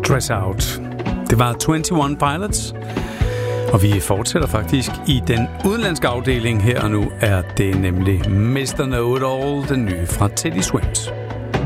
Stress Out. Det var 21 Pilots, og vi fortsætter faktisk i den udenlandske afdeling. Her og nu er det nemlig Mr. Know It All, den nye fra Teddy Swims.